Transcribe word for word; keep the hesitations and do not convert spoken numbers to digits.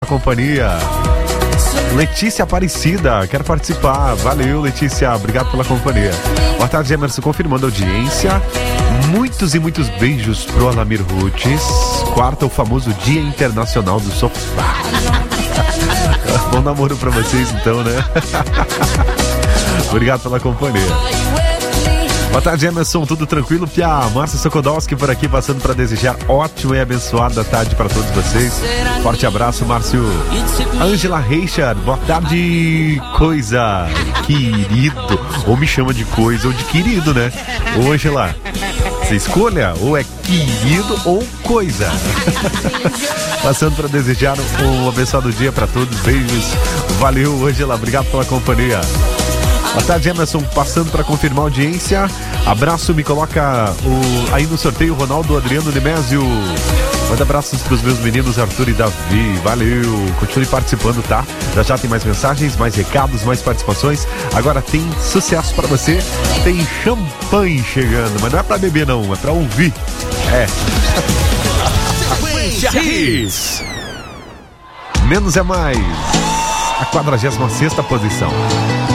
companhia. Letícia Aparecida, quero participar. Valeu, Letícia, obrigado pela companhia. Boa tarde, Emerson, confirmando a audiência. Muitos e muitos beijos pro Alamir Rutes. Quarta, o famoso Dia Internacional do Sofá. Bom namoro pra vocês, então, né? Obrigado pela companhia. Boa tarde, Emerson, tudo tranquilo? Pia, Márcio Sokodowski por aqui, passando para desejar ótima e abençoada tarde para todos vocês. Forte abraço, Márcio. Ângela Reichard, boa tarde, coisa, querido. Ou me chama de coisa ou de querido, né? Ô, Ângela, você escolha, ou é querido ou coisa. Passando para desejar um abençoado dia para todos. Beijos. Valeu, Ângela, obrigado pela companhia. Boa tarde, Emerson, passando para confirmar a audiência. Abraço, me coloca o, aí no sorteio Ronaldo Adriano Nemésio. Manda abraços para os meus meninos Arthur e Davi. Valeu, continue participando, tá? Já já tem mais mensagens, mais recados, mais participações. Agora tem sucesso para você. Tem champanhe chegando, mas não é para beber não, é para ouvir. É. Hits. Menos é mais. A quadragésima sexta posição.